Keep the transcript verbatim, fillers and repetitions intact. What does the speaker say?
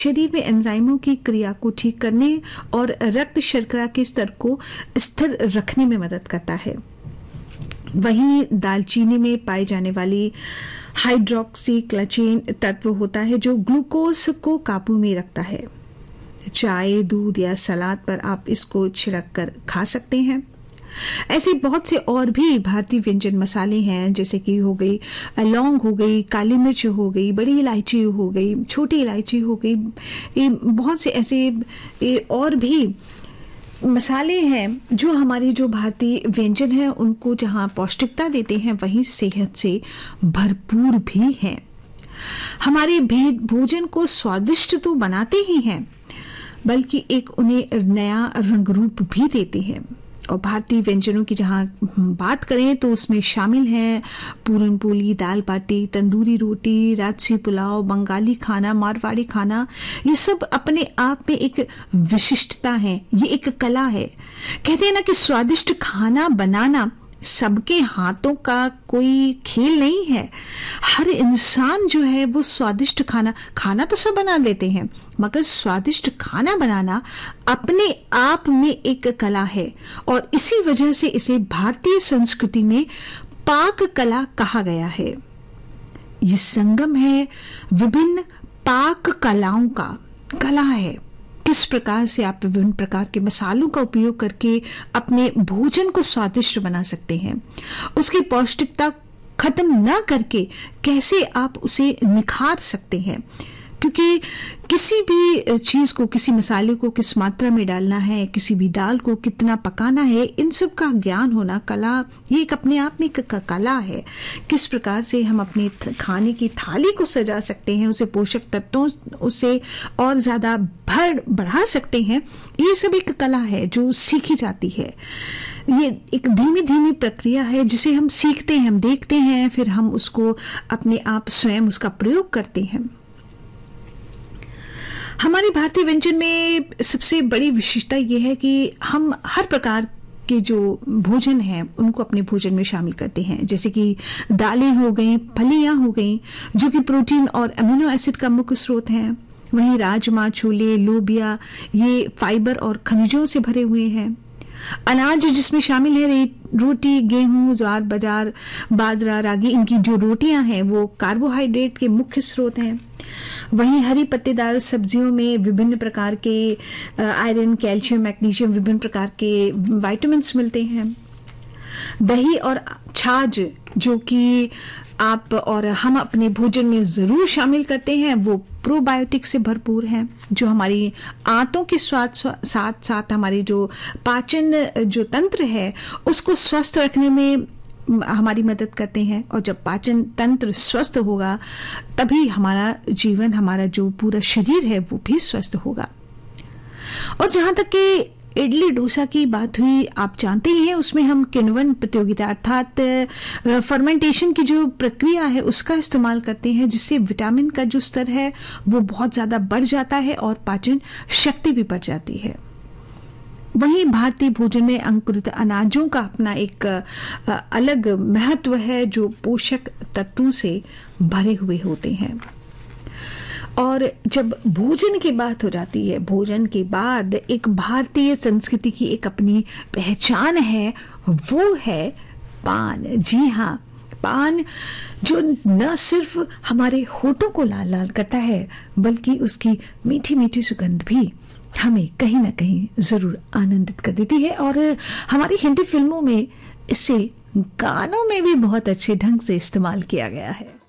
शरीर में एंजाइमों की क्रिया को ठीक करने और रक्त शर्करा के स्तर को स्थिर रखने में मदद करता है। वहीं दालचीनी में पाई जाने वाली हाइड्रोक्सीक्लोचेन तत्व होता है जो ग्लूकोज को काबू में रखता है। चाय, दूध या सलाद पर आप इसको छिड़क कर खा सकते हैं। ऐसे बहुत से और भी भारतीय व्यंजन मसाले हैं, जैसे कि हो गई लौंग, हो गई काली मिर्च, हो गई बड़ी इलायची, हो गई छोटी इलायची, हो गई ये बहुत से ऐसे ये और भी मसाले हैं जो हमारी जो भारतीय व्यंजन है उनको जहां पौष्टिकता देते हैं वहीं सेहत से भरपूर भी हैं। हमारे भोजन को स्वादिष्ट तो बनाते ही हैं बल्कि एक उन्हें नया रंग रूप भी देते हैं। और भारतीय व्यंजनों की जहां बात करें तो उसमें शामिल हैं पूरन पोली, दाल बाटी, तंदूरी रोटी, राजसी पुलाव, बंगाली खाना, मारवाड़ी खाना। ये सब अपने आप में एक विशिष्टता है, ये एक कला है। कहते हैं ना कि स्वादिष्ट खाना बनाना सबके हाथों का कोई खेल नहीं है। हर इंसान जो है वो स्वादिष्ट खाना खाना तो सब बना लेते हैं, मगर स्वादिष्ट खाना बनाना अपने आप में एक कला है और इसी वजह से इसे भारतीय संस्कृति में पाक कला कहा गया है। ये संगम है विभिन्न पाक कलाओं का, कला है किस प्रकार से आप विभिन्न प्रकार के मसालों का उपयोग करके अपने भोजन को स्वादिष्ट बना सकते हैं। उसकी पौष्टिकता खत्म ना करके कैसे आप उसे निखार सकते हैं, क्योंकि किसी भी चीज को, किसी मसाले को किस मात्रा में डालना है, किसी भी दाल को कितना पकाना है, इन सब का ज्ञान होना, कला, ये एक अपने आप में एक कला है। किस प्रकार से हम अपने खाने की थाली को सजा सकते हैं, उसे पोषक तत्वों उसे और ज्यादा भर बढ़ा सकते हैं, ये सब एक कला है जो सीखी जाती है। ये एक धीमी धीमी प्रक्रिया है जिसे हम सीखते हैं, हम देखते हैं, फिर हम उसको अपने आप स्वयं उसका प्रयोग करते हैं। हमारे भारतीय व्यंजन में सबसे बड़ी विशेषता यह है कि हम हर प्रकार के जो भोजन हैं उनको अपने भोजन में शामिल करते हैं, जैसे कि दालें हो गई, फलियां हो गई जो कि प्रोटीन और अमीनो एसिड का मुख्य स्रोत हैं। वहीं राजमा, छोले, लोबिया ये फाइबर और खनिजों से भरे हुए हैं। अनाज जिसमें शामिल है रोटी, गेहूं, ज्वार, बाजार, बाजरा, रागी, इनकी जो रोटियां हैं वो कार्बोहाइड्रेट के मुख्य स्रोत हैं। वहीं हरी पत्तेदार सब्जियों में विभिन्न प्रकार के आयरन, कैल्शियम, मैग्नीशियम, विभिन्न प्रकार के विटामिन्स मिलते हैं। दही और छाछ जो कि आप और हम अपने भोजन में जरूर शामिल करते हैं वो प्रोबायोटिक से भरपूर हैं, जो हमारी आंतों के स्वाद साथ साथ हमारे जो पाचन जो तंत्र है उसको स्वस्थ रखने में हमारी मदद करते हैं। और जब पाचन तंत्र स्वस्थ होगा तभी हमारा जीवन, हमारा जो पूरा शरीर है वो भी स्वस्थ होगा। और जहां तक कि इडली डोसा की बात हुई, आप जानते ही हैं उसमें हम किण्वन प्रतियोगिता अर्थात फर्मेंटेशन की जो प्रक्रिया है उसका इस्तेमाल करते हैं, जिससे विटामिन का जो स्तर है वो बहुत ज्यादा बढ़ जाता है और पाचन शक्ति भी बढ़ जाती है। वहीं भारतीय भोजन में अंकुरित अनाजों का अपना एक अलग महत्व है जो पोषक तत्वों से भरे हुए होते हैं। और जब भोजन की बात हो जाती है, भोजन के बाद एक भारतीय संस्कृति की एक अपनी पहचान है, वो है पान। जी हाँ, पान जो न सिर्फ हमारे होठों को लाल लाल करता है बल्कि उसकी मीठी मीठी सुगंध भी हमें कहीं ना कहीं जरूर आनंदित कर देती है। और हमारी हिंदी फिल्मों में इसे गानों में भी बहुत अच्छे ढंग से इस्तेमाल किया गया है।